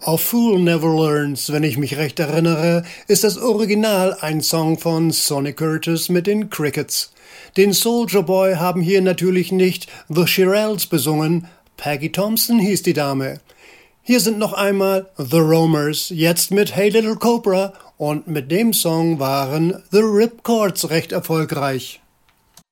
A Fool Never Learns, wenn ich mich recht erinnere, ist das Original ein Song von Sonny Curtis mit den Crickets. Den Soulja Boy haben hier natürlich nicht The Shirelles besungen, Peggy Thompson hieß die Dame. Hier sind noch einmal The Roamers, jetzt mit Hey Little Cobra, und mit dem Song waren The Ripcords recht erfolgreich.